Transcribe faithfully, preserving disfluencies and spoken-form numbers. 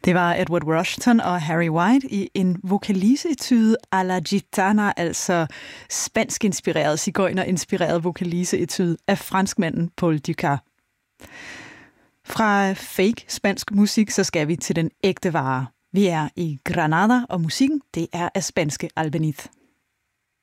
Det var Edward Washington og Harry White i en vokalise-etude à la gitana, altså spansk-inspireret, sigøjner-inspireret vokalise-etude af franskmanden Paul Dukas. Fra fake spansk musik, så skal vi til den ægte vare. Vi er i Granada, og musikken, det er af spanske Albéniz.